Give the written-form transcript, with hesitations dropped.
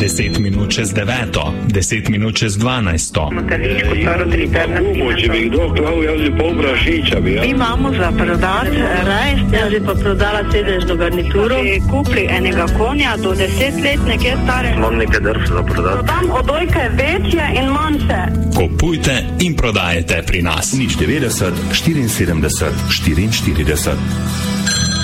10 minut čez 9, 10 minut čez 12. Če bi kdo klav, jaz bi pol prašiča. Mi imamo za prodati rajs, jaz bi pa prodala sedežno garnituro. Bi kupili enega konja do 10 let, nekaj stare. Imam nekaj drv za prodati. Prodam odojke večje in manjše. Kupujte in prodajete pri nas. 090 74 44.